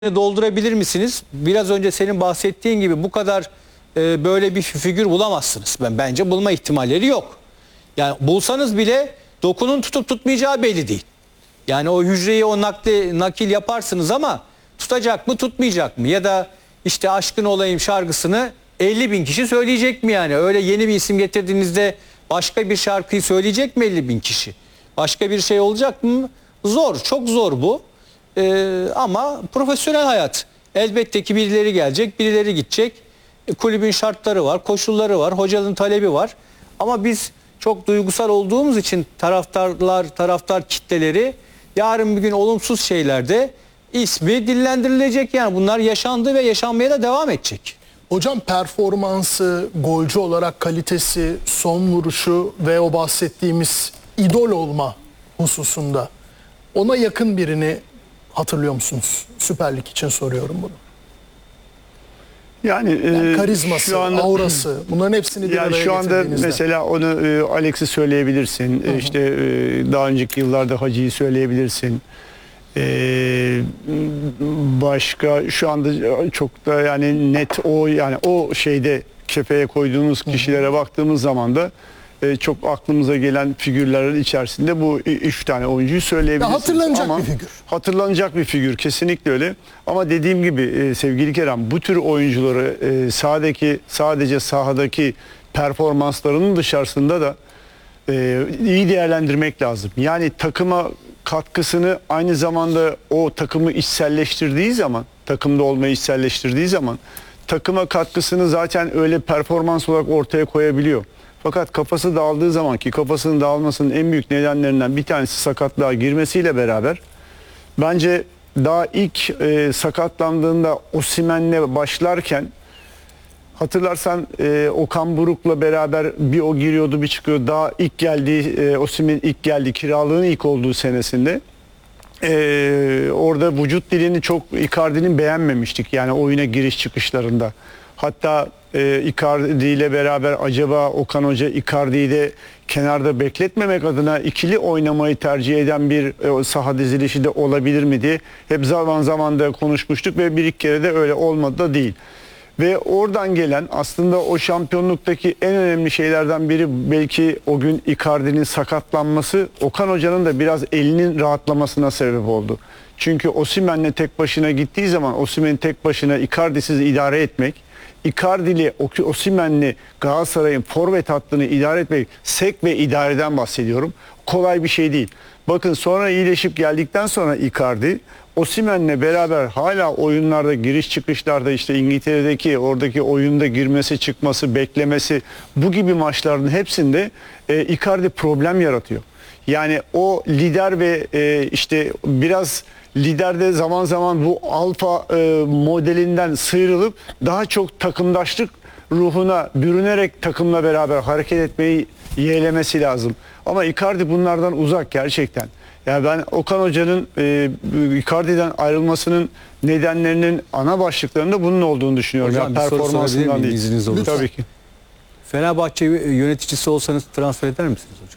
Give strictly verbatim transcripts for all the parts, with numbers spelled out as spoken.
doldurabilir misiniz? Biraz önce senin bahsettiğin gibi bu kadar e, böyle bir figür bulamazsınız. Ben bence bulma ihtimalleri yok. Yani bulsanız bile dokunun tutup tutmayacağı belli değil. Yani o hücreyi o nakli, nakil yaparsınız ama tutacak mı tutmayacak mı? Ya da işte Aşkın Olayım şarkısını elli bin kişi söyleyecek mi yani? Öyle yeni bir isim getirdiğinizde başka bir şarkıyı söyleyecek mi elli bin kişi? Başka bir şey olacak mı? Zor, çok zor bu. Ee, ama profesyonel hayat. Elbette ki birileri gelecek, birileri gidecek. E, kulübün şartları var, koşulları var, hocanın talebi var. Ama biz çok duygusal olduğumuz için taraftarlar, taraftar kitleleri yarın bir gün olumsuz şeylerde ismi dillendirilecek. Yani bunlar yaşandı ve yaşanmaya da devam edecek. Hocam performansı, golcü olarak kalitesi, son vuruşu ve o bahsettiğimiz idol olma hususunda ona yakın birini hatırlıyor musunuz? Süper Lig için soruyorum bunu. Yani, Yani e, karizması, şu anda, aurası, bunların hepsini bir yani araya şu anda getirdiğinizde. mesela onu e, Alex'i söyleyebilirsin. E, işte e, daha önceki yıllarda Hacı'yı söyleyebilirsin. E, başka şu anda çok da yani net o yani o şeyde kefeye koyduğumuz kişilere baktığımız zaman da e, çok aklımıza gelen figürlerin içerisinde bu üç tane oyuncuyu söyleyebilirsiniz. Ya hatırlanacak Ama bir figür. Hatırlanacak bir figür kesinlikle öyle. Ama dediğim gibi e, sevgili Kerem, bu tür oyuncuları e, sahadaki sadece sahadaki performanslarının dışarısında da e, iyi değerlendirmek lazım. Yani takıma katkısını aynı zamanda o takımı içselleştirdiği zaman, takımda olmayı içselleştirdiği zaman takıma katkısını zaten öyle performans olarak ortaya koyabiliyor. Fakat kafası dağıldığı zaman, ki kafasının dağılmasının en büyük nedenlerinden bir tanesi sakatlığa girmesiyle beraber, bence daha ilk e, sakatlandığında Osimhen'le başlarken hatırlarsan e, Okan Buruk'la beraber bir o giriyordu bir çıkıyor. Daha ilk geldiği e, Osimhen ilk geldi kiralığın ilk olduğu senesinde. E, orada vücut dilini çok Icardi'nin beğenmemiştik yani oyuna giriş çıkışlarında. Hatta e, Icardi ile beraber acaba Okan Hoca Icardi'yi de kenarda bekletmemek adına ikili oynamayı tercih eden bir e, saha dizilişi de olabilir mi diye hep zaman zaman da konuşmuştuk ve bir iki kere de öyle olmadı da değil. Ve oradan gelen aslında o şampiyonluktaki en önemli şeylerden biri belki o gün Icardi'nin sakatlanması, Okan Hoca'nın da biraz elinin rahatlamasına sebep oldu. Çünkü Osimhen'le tek başına gittiği zaman Osimhen'i tek başına Icardi'siz idare etmek, Icardi'li Osimhen'li Galatasaray'ın forvet hattını idare etmek, sek ve idareden bahsediyorum. Kolay bir şey değil. Bakın sonra iyileşip geldikten sonra Icardi Osimhen'le beraber hala oyunlarda giriş çıkışlarda işte İngiltere'deki oradaki oyunda girmesi çıkması beklemesi bu gibi maçların hepsinde e, Icardi problem yaratıyor. Yani o lider ve e, işte biraz liderde zaman zaman bu alfa e, modelinden sıyrılıp daha çok takımdaşlık ruhuna bürünerek takımla beraber hareket etmeyi yeğlemesi lazım. Ama Icardi bunlardan uzak gerçekten. Yani ben Okan Hoca'nın e, Icardi'den ayrılmasının nedenlerinin ana başlıklarında bunun olduğunu düşünüyorum. Hocam, yani bir soru sorabilir performansından miyim, değil. izniniz olursa? Tabii ki. Fenerbahçe yöneticisi olsanız transfer eder misiniz hocam?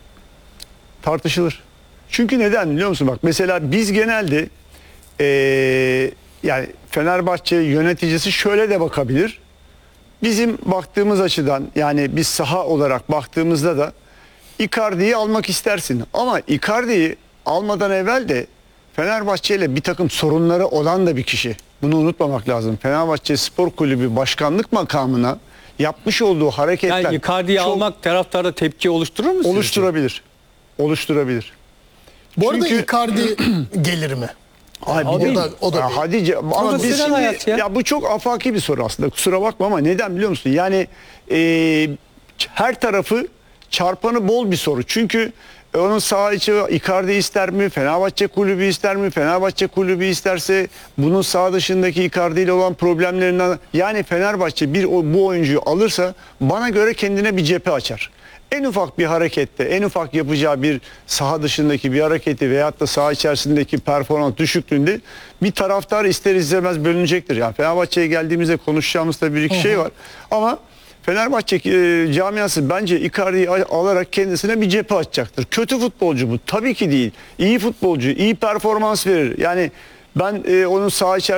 Tartışılır. Çünkü neden biliyor musun? Bak mesela biz genelde e, yani Fenerbahçe yöneticisi şöyle de bakabilir. Bizim baktığımız açıdan yani biz saha olarak baktığımızda da Icardi'yi almak istersin. Ama Icardi'yi almadan evvel de Fenerbahçe ile bir takım sorunları olan da bir kişi. Bunu unutmamak lazım. Fenerbahçe Spor Kulübü başkanlık makamına yapmış olduğu hareketler... Yani Icardi'yi çok almak taraftarda tepki oluşturur mu? oluşturabilir. Oluşturabilir. Bu arada Çünkü- Icardi gelir mi? Ay, O bir değil. de- O da, o da Ya değil. Hadice ama biz Profesyonel şimdi, hayat ya. ya bu çok afaki bir soru aslında. Kusura bakma ama neden biliyor musun? Yani e, her tarafı çarpanı bol bir soru. Çünkü onun saha içi Icardi ister mi? Fenerbahçe kulübü ister mi? Fenerbahçe kulübü isterse bunun saha dışındaki Icardi ile olan problemlerinden yani Fenerbahçe bir bu oyuncuyu alırsa bana göre kendine bir cephe açar. En ufak bir harekette, en ufak yapacağı bir saha dışındaki bir hareketi veyahut da saha içerisindeki performans düşüklüğünde bir taraftar ister istemez bölünecektir. Yani Fenerbahçe'ye geldiğimizde konuşacağımız da bir iki şey var. Ama Fenerbahçe e, camiası bence Icardi'yi alarak kendisine bir cephe açacaktır. Kötü futbolcu bu. Tabii ki değil. İyi futbolcu, iyi performans verir. Yani Ben e, onun saha içerisinde